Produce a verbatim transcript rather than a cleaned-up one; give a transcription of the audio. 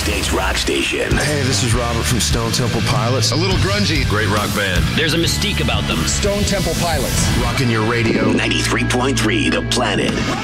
State's rock station. Hey, this is Robert from Stone Temple Pilots. A little grungy. Great rock band. There's a mystique about them. Stone Temple Pilots. Rocking your radio. ninety-three point three The Planet.